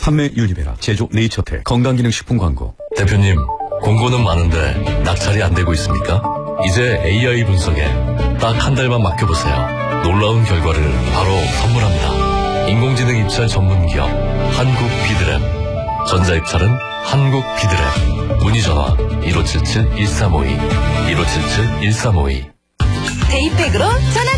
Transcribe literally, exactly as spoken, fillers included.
판매 유니베라, 제조 네이처텍, 건강기능식품 광고. 대표님, 공고는 많은데 낙찰이 안 되고 있습니까? 이제 에이아이 분석에 딱 한 달만 맡겨보세요. 놀라운 결과를 바로 선물합니다. 인공지능 입찰 전문기업 한국 비드랩. 전자입찰은 한국 비드랩. 문의전화 일오칠칠 일삼오이 일오칠칠 일삼오이. 데이팩으로 전화